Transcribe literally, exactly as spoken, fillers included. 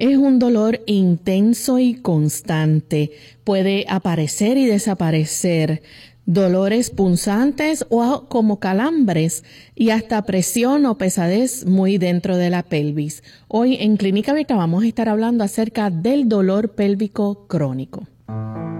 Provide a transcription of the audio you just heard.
Es un dolor intenso y constante. Puede aparecer y desaparecer. Dolores punzantes o como calambres y hasta presión o pesadez muy dentro de la pelvis. Hoy en Clínica Abierta vamos a estar hablando acerca del dolor pélvico crónico.